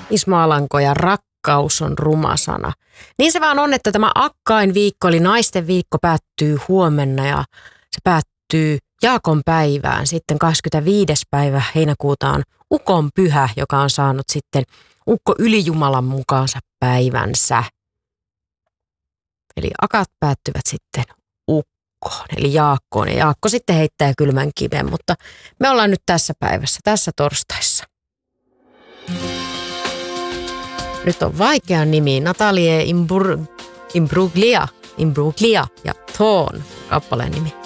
Ismo Alanko ja rakkaus on ruma sana. Niin se vaan on, että tämä Akkain viikko eli naisten viikko päättyy huomenna ja se päättyy Jaakon päivään. Sitten 25. päivä heinäkuuta on Ukon pyhä, joka on saanut sitten Ukko Ylijumalan mukaansa päivänsä. Eli akat päättyvät sitten Ukkoon, eli Jaakkoon. Ja Jaakko sitten heittää kylmän kiven, mutta me ollaan nyt tässä päivässä, tässä torstaissa. Nyt on vaikea nimi. Natalie Imbruglia ja Thorn kappaleen nimi.